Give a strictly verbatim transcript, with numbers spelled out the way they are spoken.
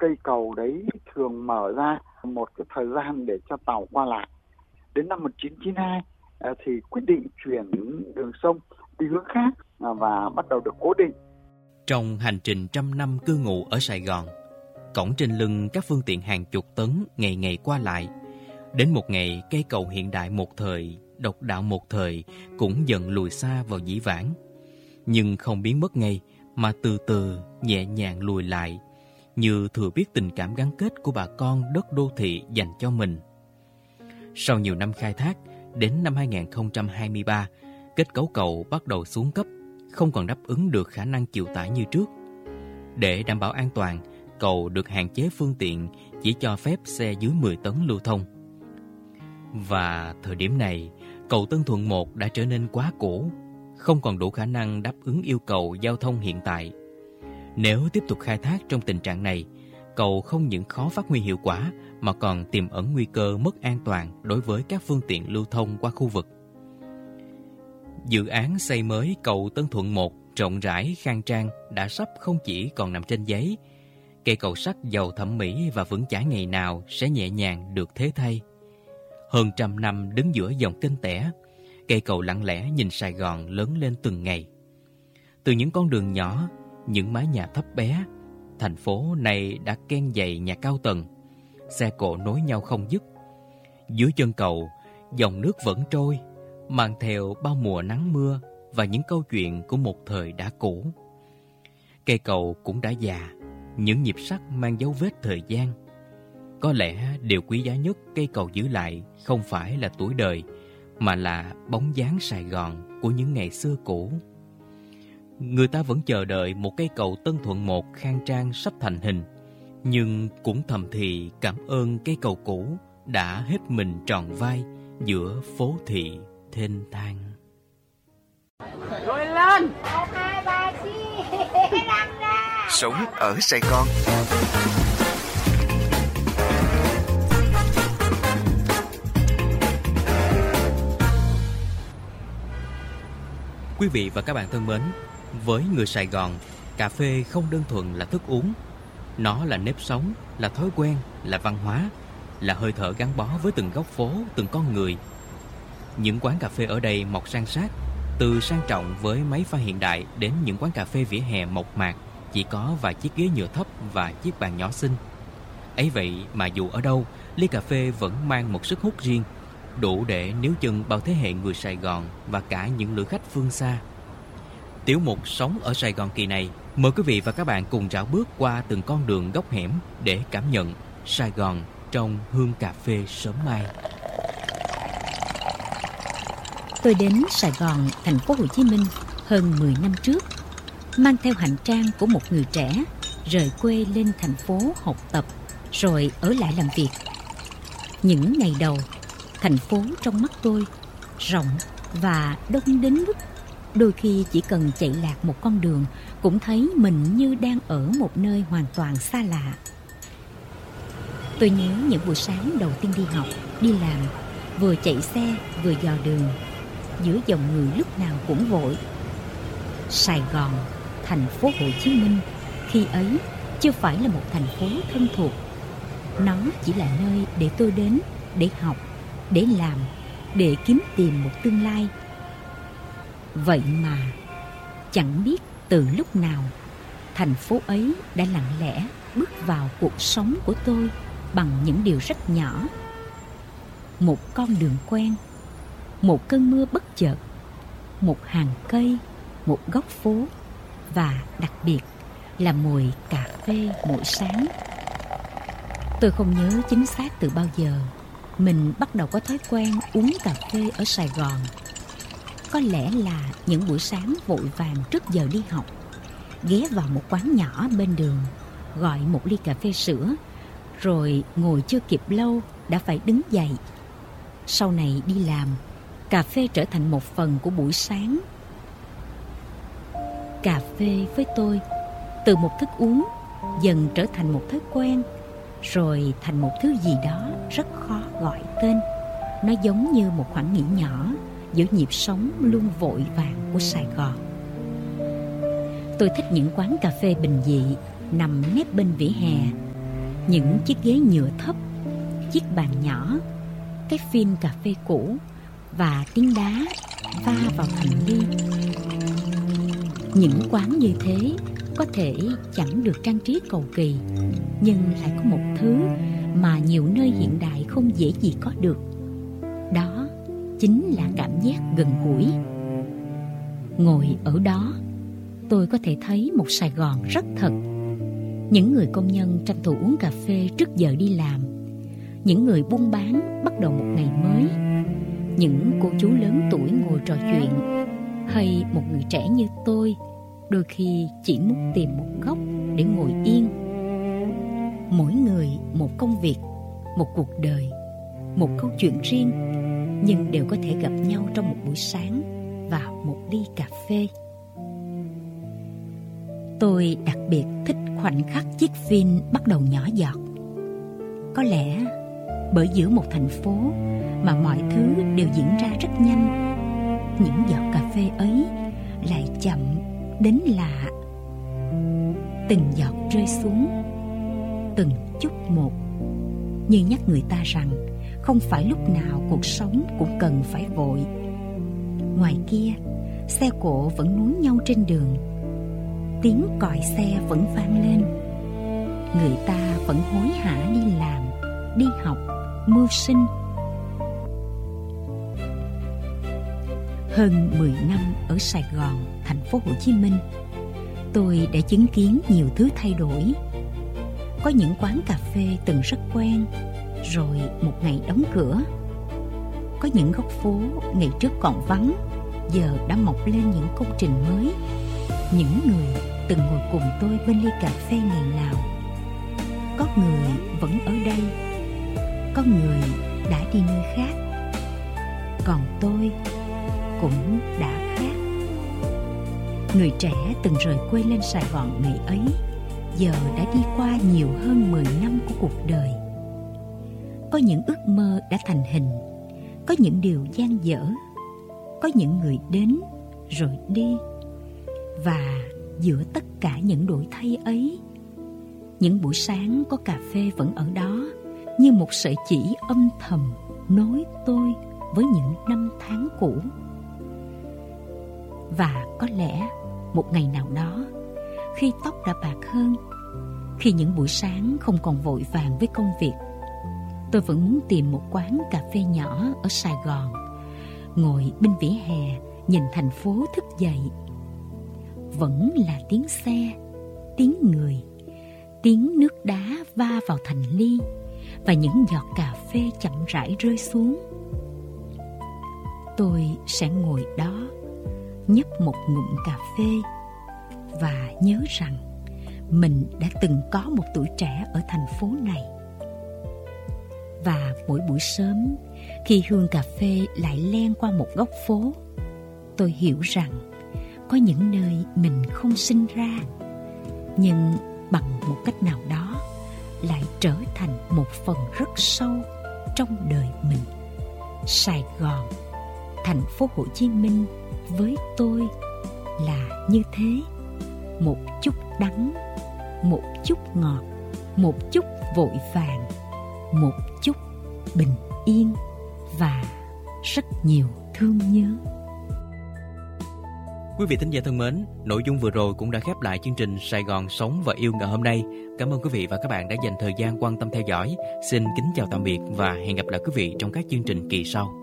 cây cầu đấy thường mở ra một cái thời gian để cho tàu qua lại. Đến năm một nghìn chín trăm chín mươi hai thì quyết định chuyển đường sông đi hướng khác và bắt đầu được cố định. Trong hành trình trăm năm cư ngụ ở Sài Gòn, cõng trên lưng các phương tiện hàng chục tấn ngày ngày qua lại. Đến một ngày, cây cầu hiện đại một thời, độc đạo một thời cũng dần lùi xa vào dĩ vãng. Nhưng không biến mất ngay, mà từ từ nhẹ nhàng lùi lại, như thừa biết tình cảm gắn kết của bà con đất đô thị dành cho mình. Sau nhiều năm khai thác, đến năm hai nghìn không trăm hai mươi ba, kết cấu cầu bắt đầu xuống cấp, không còn đáp ứng được khả năng chịu tải như trước. Để đảm bảo an toàn, cầu được hạn chế phương tiện, chỉ cho phép xe dưới mười tấn lưu thông. Và thời điểm này, cầu Tân Thuận một đã trở nên quá cũ, không còn đủ khả năng đáp ứng yêu cầu giao thông hiện tại. Nếu tiếp tục khai thác trong tình trạng này, cầu không những khó phát huy hiệu quả mà còn tiềm ẩn nguy cơ mất an toàn đối với các phương tiện lưu thông qua khu vực. Dự án xây mới cầu Tân Thuận một rộng rãi khang trang đã sắp không chỉ còn nằm trên giấy. Cây cầu sắt giàu thẩm mỹ và vững chãi ngày nào sẽ nhẹ nhàng được thế thay. Hơn trăm năm đứng giữa dòng kênh tẻ, cây cầu lặng lẽ nhìn Sài Gòn lớn lên từng ngày. Từ những con đường nhỏ, những mái nhà thấp bé, thành phố này đã ken dày nhà cao tầng, xe cộ nối nhau không dứt. Dưới chân cầu, dòng nước vẫn trôi, mang theo bao mùa nắng mưa và những câu chuyện của một thời đã cũ. Cây cầu cũng đã già, những nhịp sắt mang dấu vết thời gian. Có lẽ điều quý giá nhất cây cầu giữ lại không phải là tuổi đời, mà là bóng dáng Sài Gòn của những ngày xưa cũ. Người ta vẫn chờ đợi một cây cầu Tân Thuận một khang trang sắp thành hình, nhưng cũng thầm thì cảm ơn cây cầu cũ đã hết mình tròn vai giữa phố thị thênh thang. Rồi lên! Một, hai, ba, chi! Năm ra! Sống ở Sài Gòn. Quý vị và các bạn thân mến, với người Sài Gòn, cà phê không đơn thuần là thức uống. Nó là nếp sống, là thói quen, là văn hóa, là hơi thở gắn bó với từng góc phố, từng con người. Những quán cà phê ở đây mọc san sát, từ sang trọng với máy pha hiện đại đến những quán cà phê vỉa hè mộc mạc, chỉ có vài chiếc ghế nhựa thấp và chiếc bàn nhỏ xinh. Ấy vậy mà dù ở đâu, ly cà phê vẫn mang một sức hút riêng, đủ để níu chân bao thế hệ người Sài Gòn và cả những lữ khách phương xa. Tiểu mục Sống ở Sài Gòn kỳ này, mời quý vị và các bạn cùng rảo bước qua từng con đường góc hẻm để cảm nhận Sài Gòn trong hương cà phê sớm mai. Tôi đến Sài Gòn, thành phố Hồ Chí Minh hơn mười năm trước, mang theo hành trang của một người trẻ rời quê lên thành phố học tập rồi ở lại làm việc. Những ngày đầu, thành phố trong mắt tôi rộng và đông đến mức đôi khi chỉ cần chạy lạc một con đường cũng thấy mình như đang ở một nơi hoàn toàn xa lạ. Tôi nhớ những buổi sáng đầu tiên đi học, đi làm, vừa chạy xe vừa dò đường, giữa dòng người lúc nào cũng vội. Sài Gòn, thành phố Hồ Chí Minh khi ấy chưa phải là một thành phố thân thuộc. Nó chỉ là nơi để tôi đến, để học, để làm, để kiếm tìm một tương lai. Vậy mà chẳng biết từ lúc nào thành phố ấy đã lặng lẽ bước vào cuộc sống của tôi bằng những điều rất nhỏ. Một con đường quen, một cơn mưa bất chợt, một hàng cây, một góc phố và đặc biệt là mùi cà phê mỗi sáng. Tôi không nhớ chính xác từ bao giờ mình bắt đầu có thói quen uống cà phê ở Sài Gòn. Có lẽ là những buổi sáng vội vàng trước giờ đi học, ghé vào một quán nhỏ bên đường, gọi một ly cà phê sữa, rồi ngồi chưa kịp lâu đã phải đứng dậy. Sau này đi làm, cà phê trở thành một phần của buổi sáng. Cà phê với tôi, từ một thức uống, dần trở thành một thói quen, rồi thành một thứ gì đó rất khó gọi tên. Nó giống như một khoảng nghỉ nhỏ giữa nhịp sống luôn vội vàng của Sài Gòn. Tôi thích những quán cà phê bình dị nằm nép bên vỉa hè, những chiếc ghế nhựa thấp, chiếc bàn nhỏ, cái phim cà phê cũ và tiếng đá va vào thành ly. Những quán như thế có thể chẳng được trang trí cầu kỳ, nhưng lại có một thứ mà nhiều nơi hiện đại không dễ gì có được. Đó chính là cảm giác gần gũi. Ngồi ở đó, tôi có thể thấy một Sài Gòn rất thật. Những người công nhân tranh thủ uống cà phê trước giờ đi làm, những người buôn bán bắt đầu một ngày mới, những cô chú lớn tuổi ngồi trò chuyện, hay một người trẻ như tôi đôi khi chỉ muốn tìm một góc để ngồi yên. Mỗi người một công việc, một cuộc đời, một câu chuyện riêng, nhưng đều có thể gặp nhau trong một buổi sáng vào một ly cà phê. Tôi đặc biệt thích khoảnh khắc chiếc phim bắt đầu nhỏ giọt. Có lẽ bởi giữa một thành phố mà mọi thứ đều diễn ra rất nhanh, những giọt cà phê ấy lại chậm đến lạ. Từng giọt rơi xuống, từng chút một, như nhắc người ta rằng không phải lúc nào cuộc sống cũng cần phải vội. Ngoài kia, xe cộ vẫn nối nhau trên đường, tiếng còi xe vẫn vang lên. Người ta vẫn hối hả đi làm, đi học, mưu sinh. Hơn mười năm ở Sài Gòn, thành phố Hồ Chí Minh, tôi đã chứng kiến nhiều thứ thay đổi. Có những quán cà phê từng rất quen, rồi một ngày đóng cửa. Có những góc phố ngày trước còn vắng, giờ đã mọc lên những công trình mới. Những người từng ngồi cùng tôi bên ly cà phê ngày nào, có người vẫn ở đây, có người đã đi nơi khác, còn tôi cũng đã khác. Người trẻ từng rời quê lên Sài Gòn ngày ấy, giờ đã đi qua nhiều hơn mười năm của cuộc đời. Có những ước mơ đã thành hình, có những điều dang dở, có những người đến rồi đi. Và giữa tất cả những đổi thay ấy, những buổi sáng có cà phê vẫn ở đó, như một sợi chỉ âm thầm nối tôi với những năm tháng cũ. Và có lẽ một ngày nào đó, khi tóc đã bạc hơn, khi những buổi sáng không còn vội vàng với công việc, tôi vẫn muốn tìm một quán cà phê nhỏ ở Sài Gòn, ngồi bên vỉa hè nhìn thành phố thức dậy. Vẫn là tiếng xe, tiếng người, tiếng nước đá va vào thành ly và những giọt cà phê chậm rãi rơi xuống. Tôi sẽ ngồi đó, nhấp một ngụm cà phê và nhớ rằng mình đã từng có một tuổi trẻ ở thành phố này. Và mỗi buổi sớm, khi hương cà phê lại len qua một góc phố, tôi hiểu rằng có những nơi mình không sinh ra, nhưng bằng một cách nào đó lại trở thành một phần rất sâu trong đời mình. Sài Gòn, thành phố Hồ Chí Minh với tôi là như thế. Một chút đắng, một chút ngọt, một chút vội vàng, một chút bình yên và rất nhiều thương nhớ. Quý vị thính giả thân mến, nội dung vừa rồi cũng đã khép lại chương trình Sài Gòn Sống và Yêu ngày hôm nay. Cảm ơn quý vị và các bạn đã dành thời gian quan tâm theo dõi. Xin kính chào tạm biệt và hẹn gặp lại quý vị trong các chương trình kỳ sau.